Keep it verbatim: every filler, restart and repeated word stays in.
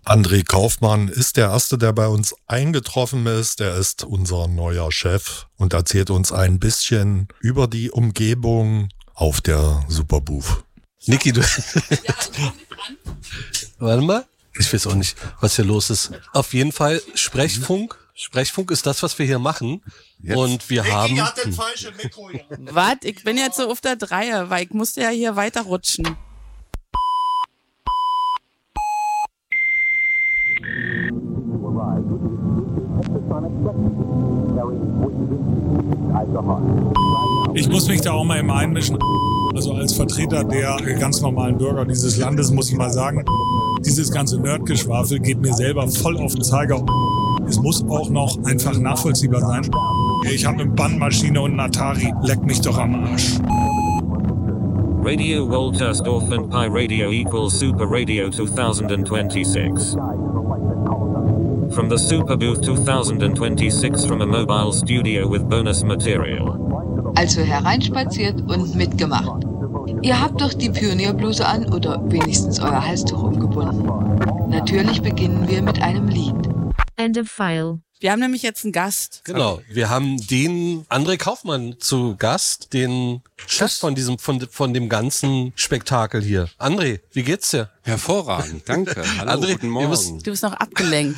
André Kaufmann ist der Erste, der bei uns eingetroffen ist. Er ist unser neuer Chef und erzählt uns ein bisschen über die Umgebung auf der Superbooth. Niki, du... Warte mal. Ich weiß auch nicht, was hier los ist. Auf jeden Fall Sprechfunk. Sprechfunk ist das, was wir hier machen. Jetzt. Und wir Niki haben... hat den falschen Mikro, ja. Was? Ich bin jetzt so auf der Dreier, weil ich musste ja hier weiterrutschen. Ich muss mich da auch mal immer einmischen. Also als Vertreter der ganz normalen Bürger dieses Landes muss ich mal sagen, dieses ganze Nerdgeschwafel geht mir selber voll auf den Zeiger. Es muss auch noch einfach nachvollziehbar sein. Ich habe eine Bandmaschine und einen Atari. Leck mich doch am Arsch. Radio Woltersdorf and Pi Radio equals Super Radio twenty twenty-six. From the Superbooth twenty twenty-six from a mobile studio with bonus material. Also hereinspaziert und mitgemacht. Ihr habt doch die Pionierbluse an oder wenigstens euer Halstuch umgebunden. Natürlich beginnen wir mit einem Lied. End of file. Wir haben nämlich jetzt einen Gast. Genau, wir haben den André Kaufmann zu Gast, den Chef von diesem, von, von dem ganzen Spektakel hier. André, wie geht's dir? Hervorragend, danke. Hallo, André, guten Morgen. Du bist noch abgelenkt.